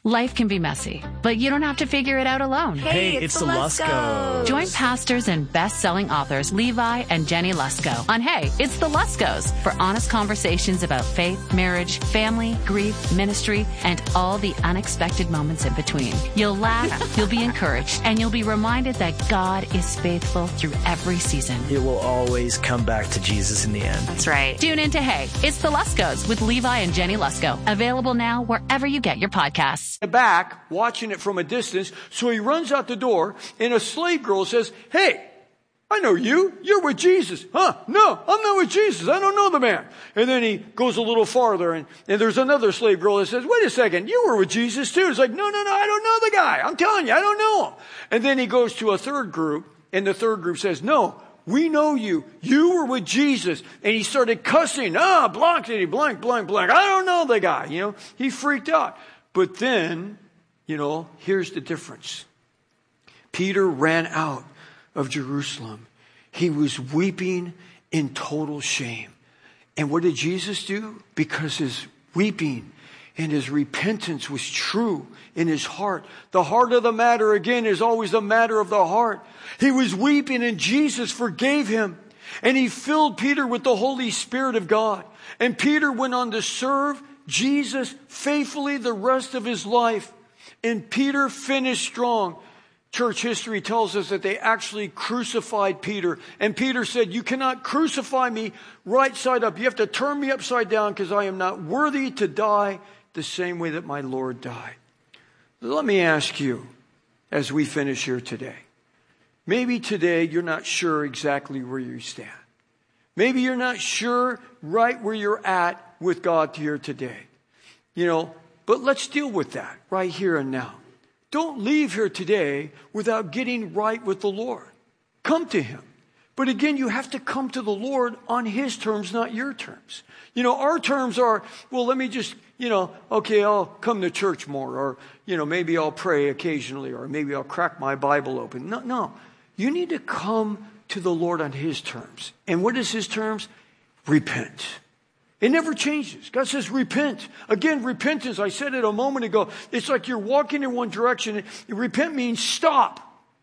Life can be messy, but you don't have to figure it out alone. Hey, it's the Luskos. Join pastors and best-selling authors Levi and Jenny Lusko on Hey, It's the Luskos for honest conversations about faith, marriage, family, grief, ministry, and all the unexpected moments in between. You'll laugh, you'll be encouraged, and you'll be reminded that God is faithful through every season. It will always come back to Jesus in the end. That's right. Tune in to Hey, It's the Luskos with Levi and Jenny Lusko. Available now wherever you get your podcasts. Back, watching it from a distance, so he runs out the door, and a slave girl says, "Hey, I know you. You're with Jesus." "Huh? No, I'm not with Jesus. I don't know the man." And then he goes a little farther, and there's another slave girl that says, "Wait a second, you were with Jesus too." It's like, no, I don't know the guy. I'm telling you, I don't know him. And then he goes to a third group, and the third group says, "No, we know you. You were with Jesus." And he started cussing. Blank, I don't know the guy. He freaked out. But then, here's the difference. Peter ran out of Jerusalem. He was weeping in total shame. And what did Jesus do? Because his weeping and his repentance was true in his heart. The heart of the matter, again, is always the matter of the heart. He was weeping and Jesus forgave him. And he filled Peter with the Holy Spirit of God. And Peter went on to serve Jesus faithfully the rest of his life. And Peter finished strong. Church history tells us that they actually crucified Peter. And Peter said, "You cannot crucify me right side up. You have to turn me upside down because I am not worthy to die the same way that my Lord died." Let me ask you as we finish here today. Maybe today you're not sure exactly where you stand. Maybe you're not sure right where you're at with God here today. But let's deal with that right here and now. Don't leave here today without getting right with the Lord. Come to Him. But again, you have to come to the Lord on His terms, not your terms. Our terms are, well, let me just, okay, I'll come to church more, or, maybe I'll pray occasionally, or maybe I'll crack my Bible open. No. You need to come to the Lord on His terms. And what is His terms? Repent. It never changes. God says repent. Again, repentance, I said it a moment ago, it's like you're walking in one direction. Repent means stop.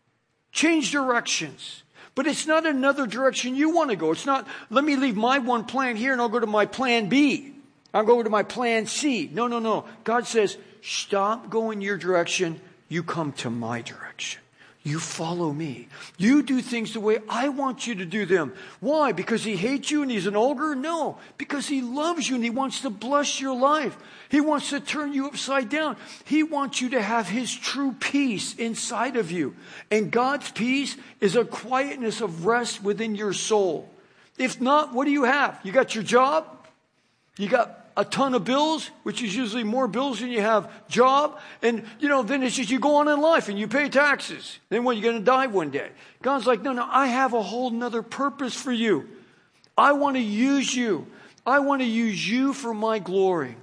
Change directions. But it's not another direction you want to go. It's not, let me leave my one plan here and I'll go to my plan B. I'll go to my plan C. No. God says, stop going your direction. You come to my direction. You follow me. You do things the way I want you to do them. Why? Because He hates you and He's an ogre? No. Because He loves you and He wants to bless your life. He wants to turn you upside down. He wants you to have His true peace inside of you. And God's peace is a quietness of rest within your soul. If not, what do you have? You got your job. You got a ton of bills, which is usually more bills than you have job. And, then it's just you go on in life and you pay taxes. Then when you're going to die one day. God's like, no, I have a whole nother purpose for you. I want to use you. I want to use you for my glory.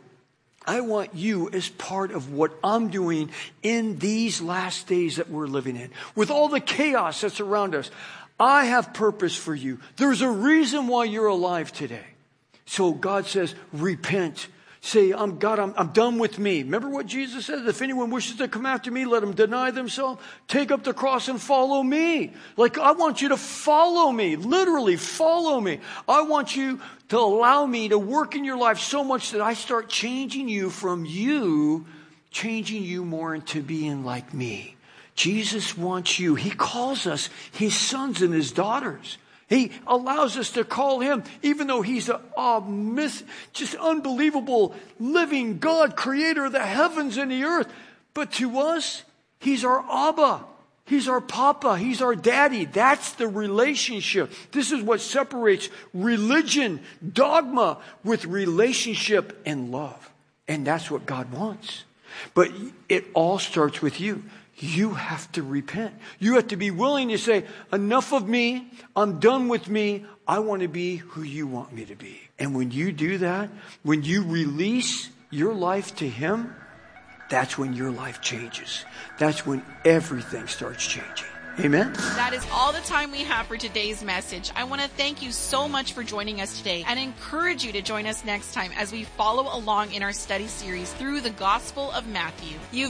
I want you as part of what I'm doing in these last days that we're living in. With all the chaos that's around us, I have purpose for you. There's a reason why you're alive today. So God says, repent. Say, I'm done with me. Remember what Jesus said? If anyone wishes to come after me, let him deny themselves, take up the cross and follow me. Like, I want you to follow me. Literally, follow me. I want you to allow me to work in your life so much that I start changing you from you, changing you more into being like me. Jesus wants you. He calls us His sons and His daughters. He allows us to call Him, even though He's just unbelievable, living God, creator of the heavens and the earth. But to us, He's our Abba. He's our Papa. He's our Daddy. That's the relationship. This is what separates religion, dogma, with relationship and love. And that's what God wants. But it all starts with you. You have to repent. You have to be willing to say, enough of me. I'm done with me. I want to be who you want me to be. And when you do that, when you release your life to Him, that's when your life changes. That's when everything starts changing. Amen. That is all the time we have for today's message. I want to thank you so much for joining us today and encourage you to join us next time as we follow along in our study series through the Gospel of Matthew.